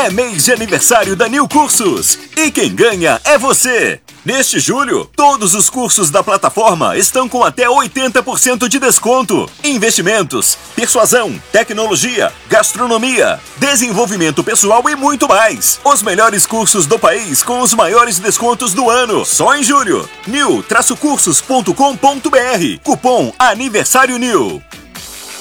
É mês de aniversário da New Cursos e quem ganha é você! Neste julho, todos os cursos da plataforma estão com até 80% de desconto. Investimentos, persuasão, tecnologia, gastronomia, desenvolvimento pessoal e muito mais. Os melhores cursos do país com os maiores descontos do ano. Só em julho. new-cursos.com.br. Cupom Aniversário New.